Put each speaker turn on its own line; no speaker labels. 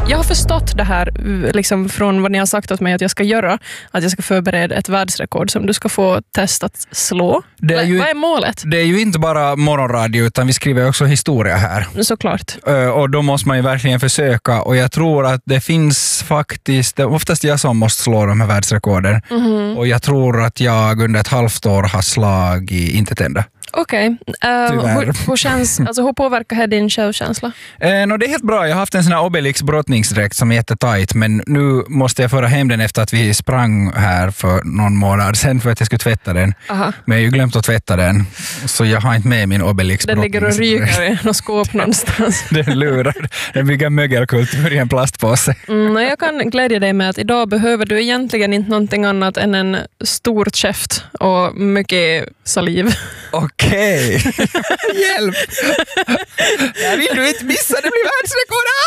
Jag har förstått det här liksom, från vad ni har sagt åt mig att jag ska göra. Att jag ska förbereda ett världsrekord som du ska få testa att slå. Vad är målet?
Det är ju inte bara morgonradio utan vi skriver också historia här.
Såklart.
Och då måste man ju verkligen försöka. Och jag tror att det finns faktiskt, det är oftast jag som måste slå de här världsrekorden.
Mm-hmm.
Och jag tror att jag under ett halvt år har slagit inte ett enda.
Okej. Hur påverkar det din självkänsla?
Det är helt bra. Jag har haft en sån här Obelix brottningsdräkt som är jättetajt, men nu måste jag föra hem den efter att vi sprang här för någon månad sen för att jag skulle tvätta den.
Aha.
Men jag har ju glömt att tvätta den, så jag har inte med min Obelix brottningsdräkt.
Den ligger och ryker i något skåp någonstans.
Den lurar. Den bygger mögelkultur i en plastpåse.
Jag kan glädja dig med att idag behöver du egentligen inte någonting annat än en stor käft och mycket saliv.
Okej. Hjälp! Jag vill du inte missa, det blir världsrekord!